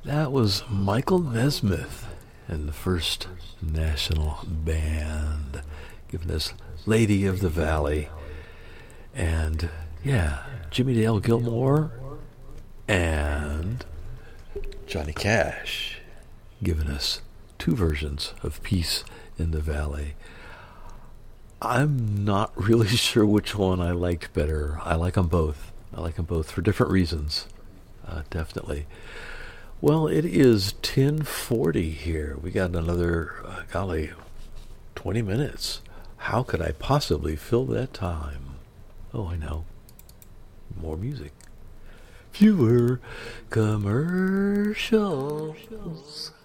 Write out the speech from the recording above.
That was Michael Nesmith and the First National Band giving us Lady of the Valley. And yeah, Jimmy Dale Gilmore and Johnny Cash giving us two versions of Peace in the Valley. I'm not really sure which one I liked better. I like them both. I like them both for different reasons. Definitely. Well, it is 10:40 here. We got another, 20 minutes. How could I possibly fill that time? Oh, I know. More music. Fewer commercials.